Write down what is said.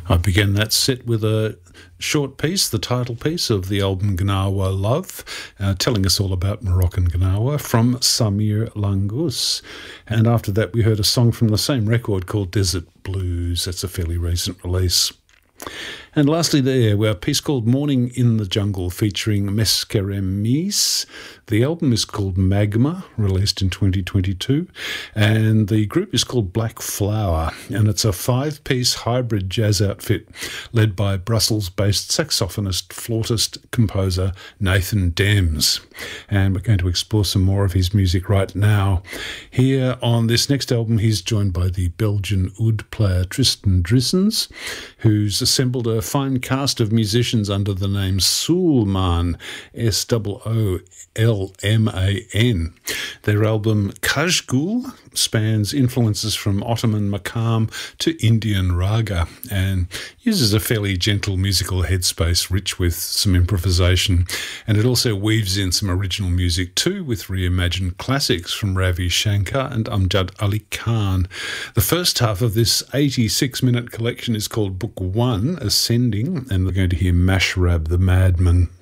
I began that set with a short piece, the title piece of the album Gnawa Love, telling us all about Moroccan Gnawa from Samir Langus. And after that we heard a song from the same record called Desert Blues. That's a fairly recent release. And lastly there, a piece called Morning in the Jungle featuring Meskeremis. The album is called Magma, released in 2022, and the group is called Black Flower, and it's a 5-piece hybrid jazz outfit led by Brussels-based saxophonist, flautist, composer Nathan Dems. And we're going to explore some more of his music right now. Here on this next album, he's joined by the Belgian oud player Tristan Drissens, who's assembled a fine cast of musicians under the name Soolman, Soolman. Their album Kajgul spans influences from Ottoman maqam to Indian raga and uses a fairly gentle musical headspace rich with some improvisation. And it also weaves in some original music too, with reimagined classics from Ravi Shankar and Amjad Ali Khan. The first half of this 86-minute collection is called Book 1, Ascending, and we're going to hear Mashrab the Madman.